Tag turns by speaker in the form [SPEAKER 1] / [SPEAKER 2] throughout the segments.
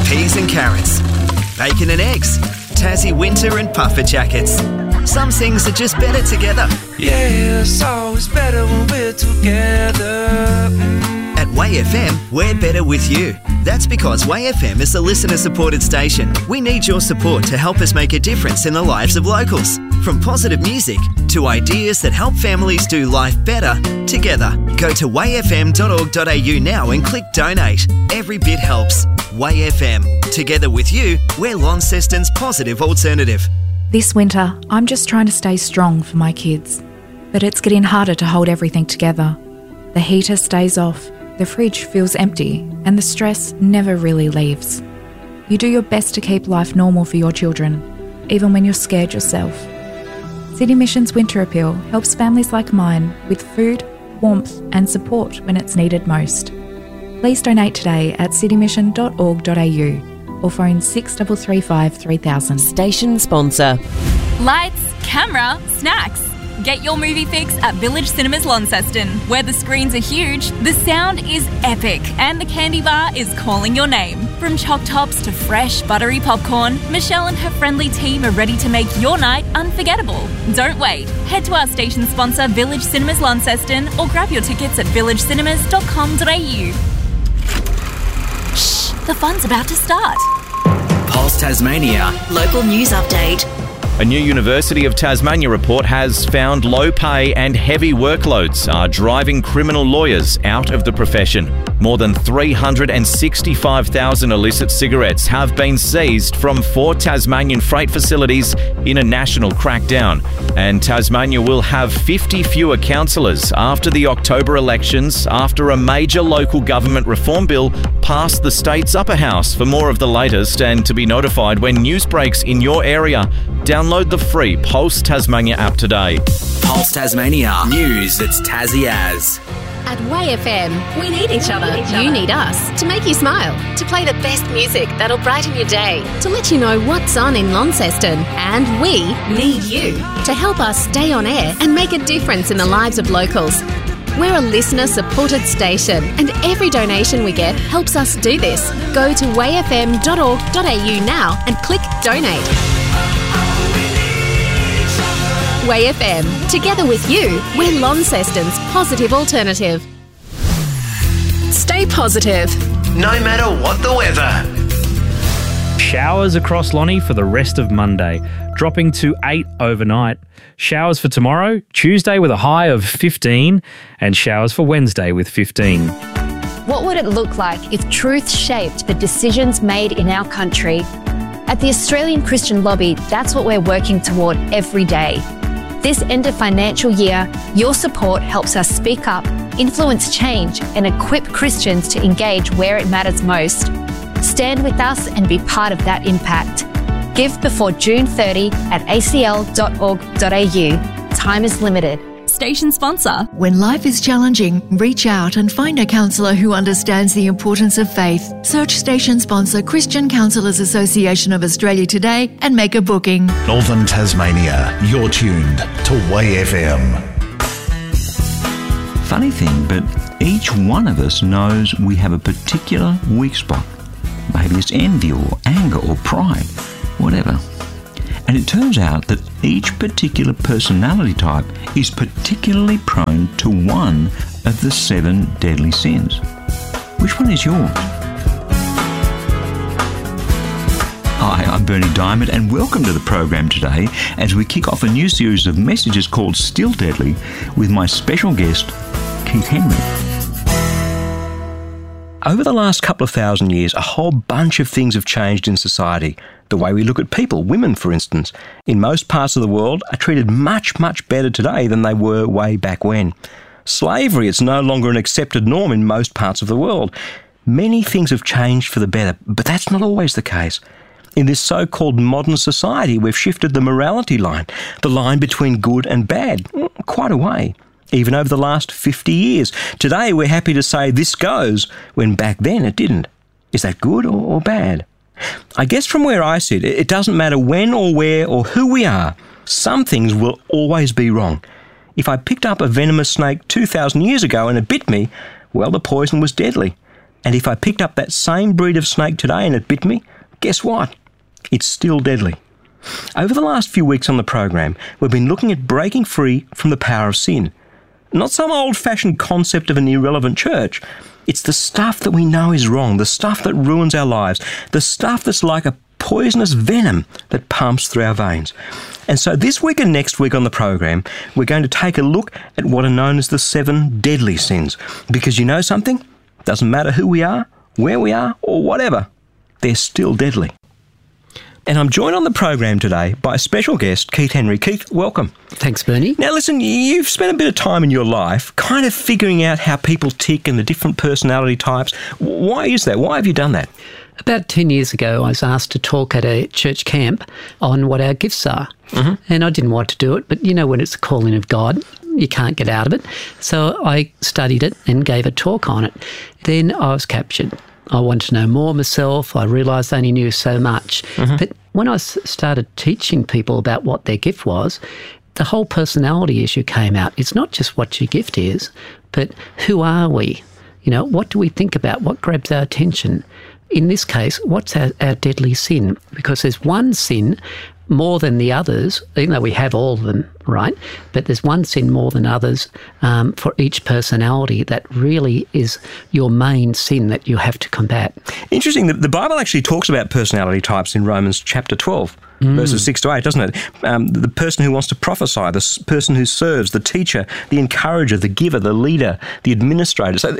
[SPEAKER 1] peas and carrots, bacon and eggs, Tassie winter and puffer jackets. Some things are just better together.
[SPEAKER 2] Yeah, it's always better when we're together.
[SPEAKER 1] At Way FM, we're better with you. That's because Way FM is a listener-supported station. We need your support to help us make a difference in the lives of locals. From positive music to ideas that help families do life better together. Go to wayfm.org.au now and click donate. Every bit helps. Way FM. Together with you, we're Launceston's positive alternative.
[SPEAKER 3] This winter, I'm just trying to stay strong for my kids. But it's getting harder to hold everything together. The heater stays off, the fridge feels empty, and the stress never really leaves. You do your best to keep life normal for your children, even when you're scared yourself. City Mission's Winter Appeal helps families like mine with food, warmth and support when it's needed most. Please donate today at citymission.org.au or phone 6335 3000.
[SPEAKER 4] Station sponsor.
[SPEAKER 5] Lights, camera, snacks. Get your movie fix at Village Cinemas Launceston, where the screens are huge, the sound is epic, and the candy bar is calling your name. From choc tops to fresh, buttery popcorn, Michelle and her friendly team are ready to make your night unforgettable. Don't wait. Head to our station sponsor, Village Cinemas Launceston, or grab your tickets at villagecinemas.com.au. Shh, the fun's about to start.
[SPEAKER 6] Pulse Tasmania.
[SPEAKER 4] Local news update.
[SPEAKER 7] A new University of Tasmania report has found low pay and heavy workloads are driving criminal lawyers out of the profession. More than 365,000 illicit cigarettes have been seized from 4 Tasmanian freight facilities in a national crackdown. And Tasmania will have 50 fewer councillors after the October elections after a major local government reform bill passed the state's upper house. For more of the latest and to be notified when news breaks in your area, download the free Pulse Tasmania app today.
[SPEAKER 6] Pulse Tasmania. News that's Tassie as.
[SPEAKER 8] At Way FM, we need each other. You need us to make you smile, to play the best music that'll brighten your day, to let you know what's on in Launceston. And we need you to help us stay on air and make a difference in the lives of locals. We're a listener-supported station, and every donation we get helps us do this. Go to wayfm.org.au now and click donate. Way FM. Together with you, we're Launceston's positive alternative. Stay positive.
[SPEAKER 9] No matter what the weather.
[SPEAKER 10] Showers across Lonnie for the rest of Monday, dropping to 8 overnight. Showers for tomorrow, Tuesday with a high of 15, and showers for Wednesday with 15.
[SPEAKER 11] What would it look like if truth shaped the decisions made in our country? At the Australian Christian Lobby, that's what we're working toward every day. This end of financial year, your support helps us speak up, influence change, and equip Christians to engage where it matters most. Stand with us and be part of that impact. Give before June 30 at acl.org.au. Time is limited.
[SPEAKER 5] Station sponsor.
[SPEAKER 12] When life is challenging, reach out and find a counsellor who understands the importance of faith. Search station sponsor Christian Counsellors Association of Australia today and make a booking.
[SPEAKER 13] Northern Tasmania, you're tuned to Way FM.
[SPEAKER 14] Funny thing, but each one of us knows we have a particular weak spot. Maybe it's envy or anger or pride, whatever. And it turns out that each particular personality type is particularly prone to one of the 7 deadly sins. Which one is yours? Hi, I'm Bernie Diamond and welcome to the program today as we kick off a new series of messages called Still Deadly with my special guest, Keith Henry. Over the last couple of thousand years, a whole bunch of things have changed in society. The way we look at people, women for instance, in most parts of the world are treated much, much better today than they were way back when. Slavery is no longer an accepted norm in most parts of the world. Many things have changed for the better, but that's not always the case. In this so-called modern society, we've shifted the morality line, the line between good and bad, quite a way. Even over the last 50 years. Today we're happy to say this goes, when back then it didn't. Is that good or bad? I guess from where I sit, it doesn't matter when or where or who we are. Some things will always be wrong. If I picked up a venomous snake 2,000 years ago and it bit me, well, the poison was deadly. And if I picked up that same breed of snake today and it bit me, guess what? It's still deadly. Over the last few weeks on the program, we've been looking at breaking free from the power of sin. Not some old-fashioned concept of an irrelevant church. It's the stuff that we know is wrong, the stuff that ruins our lives, the stuff that's like a poisonous venom that pumps through our veins. And so this week and next week on the program, we're going to take a look at what are known as the 7 deadly sins. Because you know something? Doesn't matter who we are, where we are, or whatever. They're still deadly. And I'm joined on the program today by a special guest, Keith Henry. Keith, welcome.
[SPEAKER 15] Thanks, Bernie.
[SPEAKER 14] Now, listen, you've spent a bit of time in your life kind of figuring out how people tick and the different personality types. Why is that? Why have you done that?
[SPEAKER 15] About 10 years ago, I was asked to talk at a church camp on what our gifts are. And I didn't want to do it, but you know when it's a calling of God, you can't get out of it. So I studied it and gave a talk on it. Then I was captured. I wanted to know more myself. I realised I only knew so much. But when I started teaching people about what their gift was, the whole personality issue came out. It's not just what your gift is, but who are we? You know, what do we think about? What grabs our attention? In this case, what's our deadly sin? Because there's one sin more than the others, even though we have all of them, right? But there's one sin more than others for each personality that really is your main sin that you have to combat.
[SPEAKER 14] Interesting. The Bible actually talks about personality types in Romans chapter 12. Verses 6 to 8, doesn't it? The person who wants to prophesy, the person who serves, the teacher, the encourager, the giver, the leader, the administrator. So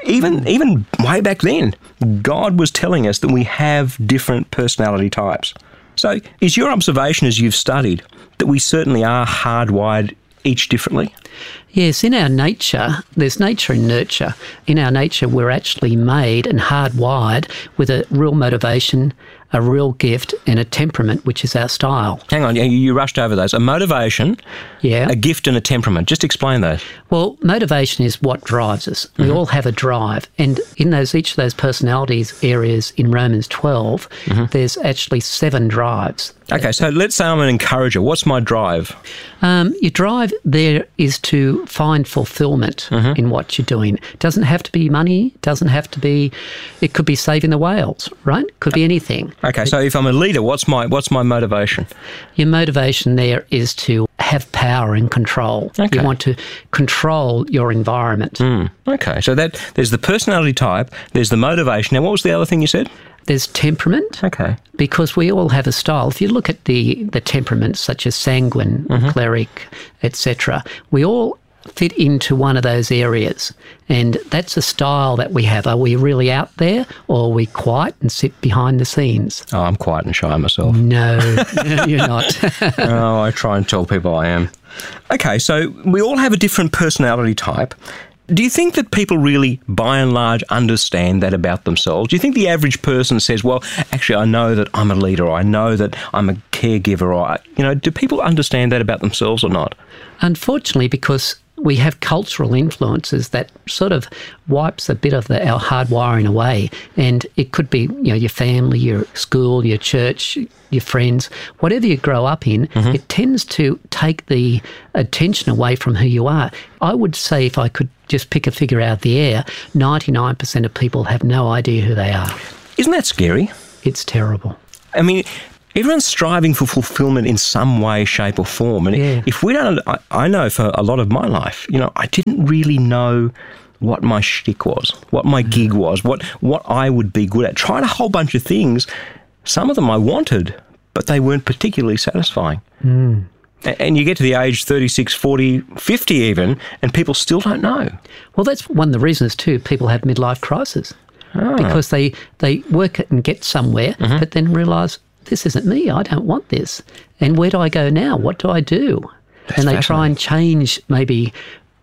[SPEAKER 14] even way back then, God was telling us that we have different personality types. So is your observation as you've studied that we certainly are hardwired each differently?
[SPEAKER 15] Yes, in our nature, there's nature and nurture. In our nature, we're actually made and hardwired with a real motivation, a real gift, and a temperament, which is our style.
[SPEAKER 14] Hang on, you rushed over those. A motivation, a gift and a temperament. Just explain those.
[SPEAKER 15] Well, motivation is what drives us. We all have a drive. And in each of those personalities areas in Romans 12, there's actually 7 drives.
[SPEAKER 14] Okay, so let's say I'm an encourager. What's my drive?
[SPEAKER 15] Your drive there is to find fulfillment in what you're doing. It doesn't have to be money. It doesn't have to be, it could be saving the whales, right? It could be anything.
[SPEAKER 14] Okay, so if I'm a leader, what's my motivation?
[SPEAKER 15] Your motivation there is to have power and control.
[SPEAKER 14] Okay.
[SPEAKER 15] You want to control your environment.
[SPEAKER 14] Okay, so there's the personality type, there's the motivation. Now, what was the other thing you said?
[SPEAKER 15] There's temperament.
[SPEAKER 14] Okay.
[SPEAKER 15] Because we all have a style. If you look at the temperaments such as sanguine, cleric, etc., we all fit into one of those areas. And that's a style that we have. Are we really out there, or are we quiet and sit behind the scenes?
[SPEAKER 14] Oh, I'm quiet and shy myself.
[SPEAKER 15] No, you're not.
[SPEAKER 14] Oh, I try and tell people I am. Okay, so we all have a different personality type. Do you think that people really, by and large, understand that about themselves? Do you think the average person says, well, actually, I know that I'm a leader, or I know that I'm a caregiver, or, do people understand that about themselves or not?
[SPEAKER 15] Unfortunately, because we have cultural influences that sort of wipes a bit of our hardwiring away. And it could be, your family, your school, your church, your friends, whatever you grow up in, it tends to take the attention away from who you are. I would say, if I could just pick a figure out of the air, 99% of people have no idea who they are.
[SPEAKER 14] Isn't that scary?
[SPEAKER 15] It's terrible.
[SPEAKER 14] I mean, everyone's striving for fulfillment in some way, shape or form. And if we don't, I know for a lot of my life, I didn't really know what my shtick was, what my gig was, what I would be good at. Tried a whole bunch of things. Some of them I wanted, but they weren't particularly satisfying. And you get to the age 36, 40, 50 even, and people still don't know.
[SPEAKER 15] Well, that's one of the reasons too people have midlife crisis. Because they work it and get somewhere, but then realise, this isn't me, I don't want this. And where do I go now? What do I do? And they try and change, maybe,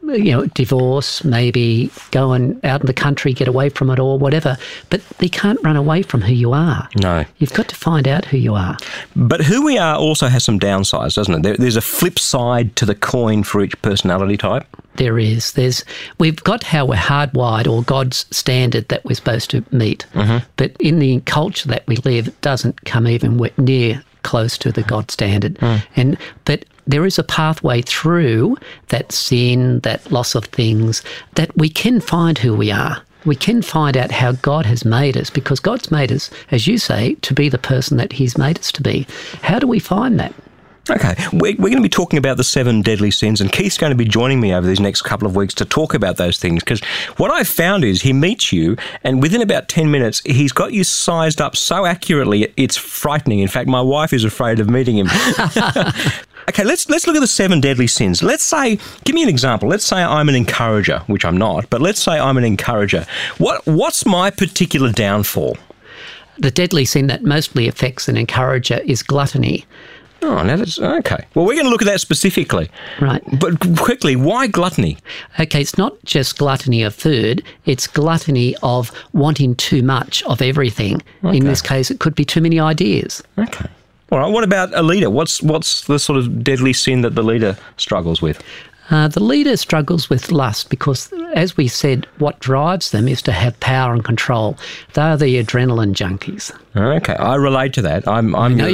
[SPEAKER 15] divorce, maybe go out in the country, get away from it all, whatever. But they can't run away from who you are.
[SPEAKER 14] No.
[SPEAKER 15] You've got to find out who you are.
[SPEAKER 14] But who we are also has some downsides, doesn't it? There's a flip side to the coin for each personality type.
[SPEAKER 15] There is. We've got how we're hardwired, or God's standard that we're supposed to meet. But in the culture that we live, it doesn't come even near close to the God standard. But there is a pathway through that sin, that loss of things, that we can find who we are. we can find out how God has made us, because God's made us, as you say, to be the person that He's made us to be. How do we find that?
[SPEAKER 14] Okay, we're going to be talking about the 7 deadly sins, and Keith's going to be joining me over these next couple of weeks to talk about those things, because what I've found is he meets you, and within about 10 minutes, he's got you sized up so accurately, it's frightening. In fact, my wife is afraid of meeting him. Okay, let's look at the 7 deadly sins. Let's say, give me an example. Let's say I'm an encourager, which I'm not, but let's say I'm an encourager. What's my particular downfall?
[SPEAKER 15] The deadly sin that mostly affects an encourager is gluttony.
[SPEAKER 14] Oh, now that's okay. Well, we're going to look at that specifically.
[SPEAKER 15] Right.
[SPEAKER 14] But quickly, why gluttony?
[SPEAKER 15] Okay, it's not just gluttony of food, it's gluttony of wanting too much of everything. Okay. In this case, it could be too many ideas.
[SPEAKER 14] Okay. All right, what about a leader? What's the sort of deadly sin that the leader struggles with?
[SPEAKER 15] The leader struggles with lust because, as we said, what drives them is to have power and control. They are the adrenaline junkies.
[SPEAKER 14] Okay, I relate to that. I'm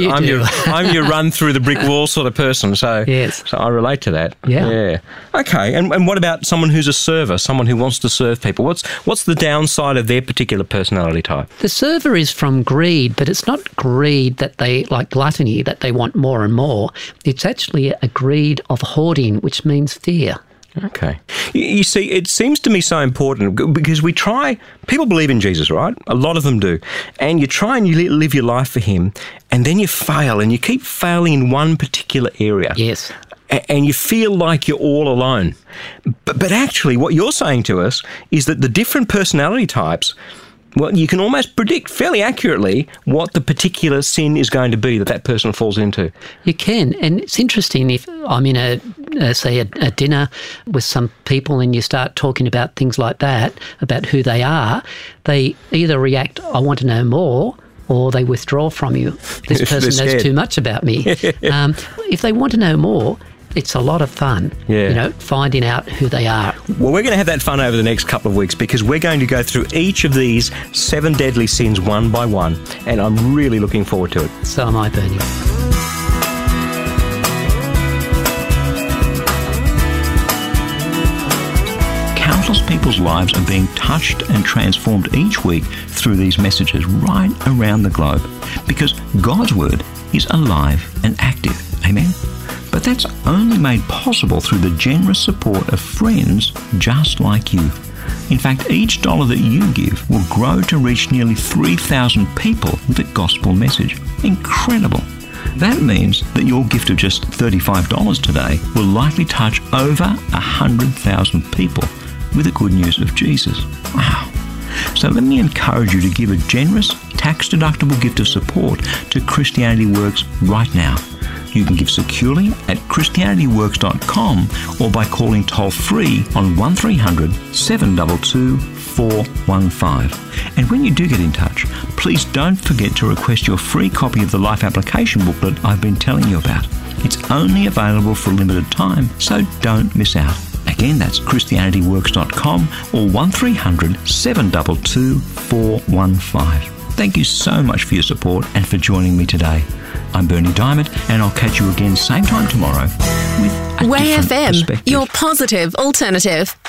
[SPEAKER 14] your run through the brick wall sort of person. So
[SPEAKER 15] yes,
[SPEAKER 14] so I relate to that.
[SPEAKER 15] Yeah.
[SPEAKER 14] Okay, and what about someone who's a server, someone who wants to serve people? What's the downside of their particular personality type?
[SPEAKER 15] The server is from greed, but it's not greed that they like gluttony that they want more and more. It's actually a greed of hoarding, which means fear.
[SPEAKER 14] Okay. You see, it seems to me so important because people believe in Jesus, right? A lot of them do. And you try and you live your life for Him, and then you fail, and you keep failing in one particular area.
[SPEAKER 15] Yes.
[SPEAKER 14] And you feel like you're all alone. But actually, what you're saying to us is that the different personality types, well, you can almost predict fairly accurately what the particular sin is going to be that person falls into.
[SPEAKER 15] You can, and it's interesting if I'm in a dinner with some people and you start talking about things like that, about who they are, they either react, I want to know more, or they withdraw from you. This person knows too much about me. If they want to know more, it's a lot of fun, finding out who they are.
[SPEAKER 14] Well, we're going to have that fun over the next couple of weeks because we're going to go through each of these 7 deadly sins one by one, and I'm really looking forward to it.
[SPEAKER 15] So am I, Bernie.
[SPEAKER 13] Countless people's lives are being touched and transformed each week through these messages right around the globe because God's Word is alive and active. Amen? But that's only made possible through the generous support of friends just like you. In fact, each dollar that you give will grow to reach nearly 3,000 people with a gospel message. Incredible. That means that your gift of just $35 today will likely touch over 100,000 people with the good news of Jesus. Wow. So let me encourage you to give a generous, tax-deductible gift of support to Christianity Works right now. You can give securely at ChristianityWorks.com or by calling toll-free on 1300 722 415. And when you do get in touch, please don't forget to request your free copy of the Life Application booklet I've been telling you about. It's only available for a limited time, so don't miss out. Again, that's ChristianityWorks.com or 1300 722 415. Thank you so much for your support and for joining me today. I'm Bernie Diamond, and I'll catch you again same time tomorrow with a
[SPEAKER 8] Way
[SPEAKER 13] different
[SPEAKER 8] FM,
[SPEAKER 13] perspective.
[SPEAKER 8] your positive alternative.